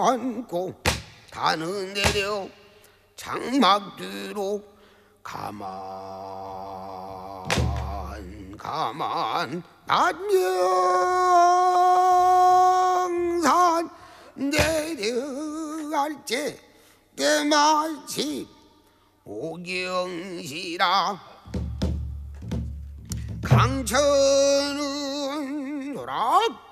안고 가는 내려 장막 뒤로 가만 남영산 내려갈 때 마치 오경시라 강천은 소락